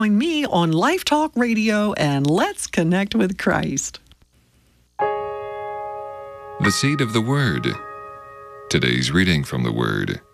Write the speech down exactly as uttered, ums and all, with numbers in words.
Join me on Life Talk Radio and let's connect with Christ. The Seed of the Word. Today's reading from the Word